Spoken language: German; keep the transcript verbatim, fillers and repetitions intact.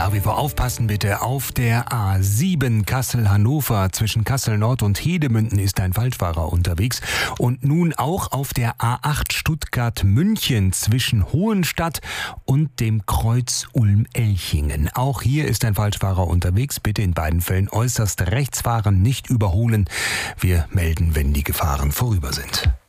Nach wie vor aufpassen bitte. Auf der A sieben Kassel-Hannover zwischen Kassel-Nord und Hedemünden ist ein Falschfahrer unterwegs. Und nun auch auf der A acht Stuttgart-München zwischen Hohenstadt und dem Kreuz Ulm-Elchingen. Auch hier ist ein Falschfahrer unterwegs. Bitte in beiden Fällen äußerst rechts fahren, nicht überholen. Wir melden, wenn die Gefahren vorüber sind.